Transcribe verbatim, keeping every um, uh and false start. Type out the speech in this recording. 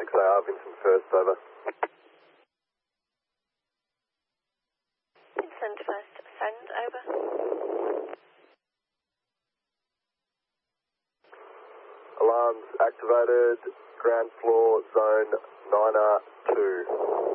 six A R, Vincent first, over. Vincent first, send, over. Alarms activated, ground floor, zone nine R two.